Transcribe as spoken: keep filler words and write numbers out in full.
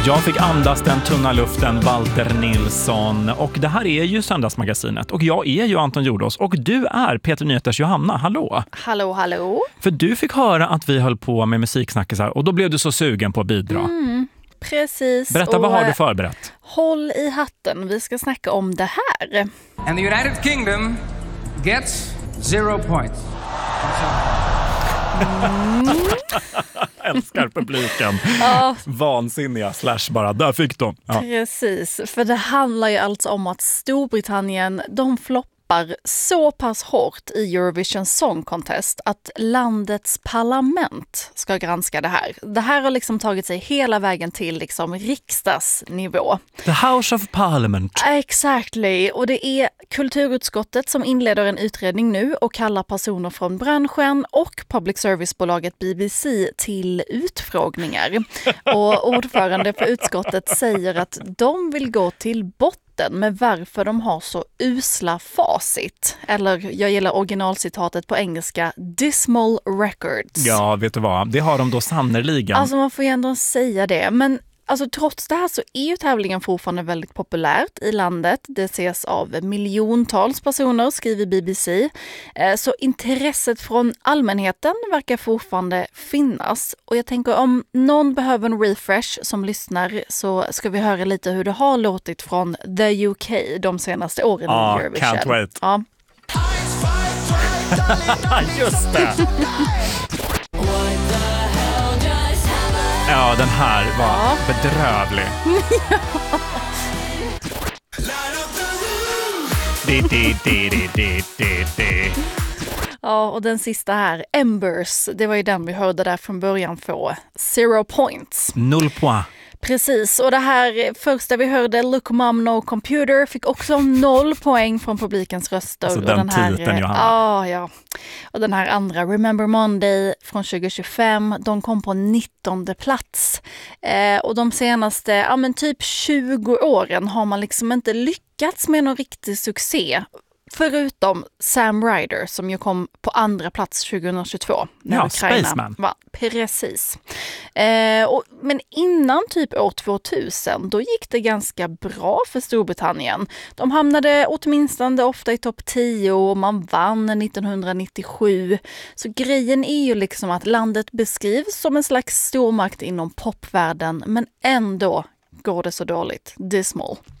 Jag fick andas den tunna luften, Walter Nilsson. Och det här är ju Söndagsmagasinet. Och jag är ju Anton Jordås. Och du är Peter Nyheters Johanna. Hallå! Hallå, hallå! För du fick höra att vi höll på med musiksnackisar. Och då blev du så sugen på att bidra. Mm, precis. Berätta, och vad har du förberett? Håll i hatten, vi ska snacka om det här. And the United Kingdom gets zero points. Mm. Älskar publiken. Ja. Vansinniga slash bara, där fick de. Ja. Precis, för det handlar ju alltså om att Storbritannien, de floppar så pass hårt i Eurovision Song Contest att landets parlament ska granska det här. Det här har liksom tagit sig hela vägen till liksom riksdagsnivå. The House of Parliament. Exactly, och det är kulturutskottet som inleder en utredning nu och kallar personer från branschen och public service-bolaget B B C till utfrågningar. Och ordförande för utskottet säger att de vill gå till botten med varför de har så usla facit. Eller jag gillar originalcitatet på engelska, dismal records. Ja, vet du vad? Det har de då sannerligen. Alltså man får ju ändå säga det, men alltså, trots det här så är ju tävlingen fortfarande väldigt populärt i landet. Det ses av miljontals personer, skriver B B C. Så intresset från allmänheten verkar fortfarande finnas. Och jag tänker om någon behöver en refresh som lyssnar så ska vi höra lite hur det har låtit från The U K de senaste åren ah, i Eurovision. Can't wait. Ja. Just det! Ja, den här var ja. bedrövlig. di, di, di, di, di, di, di. Ja, och den sista här, Embers, det var ju den vi hörde där från början få zero points. Noll poäng. Precis, och det här första vi hörde, Look Mom No Computer, fick också noll poäng från publikens röster. Alltså och den, den här, titeln, Johanna. Ja, ja. Och den här andra, Remember Monday från tjugo tjugofem, de kom på nittonde plats. Eh, och de senaste, ja men typ tjugo åren har man liksom inte lyckats med någon riktig succé. Förutom Sam Ryder som ju kom på andra plats tjugohundratjugotvå. Ja, Ukraina Spaceman. var. Precis. Eh, och, men innan typ år tvåtusen, då gick det ganska bra för Storbritannien. De hamnade åtminstone ofta i topp tio och man vann nittonhundranittiosju. Så grejen är ju liksom att landet beskrivs som en slags stormakt inom popvärlden, men ändå går det så dåligt. Dismal.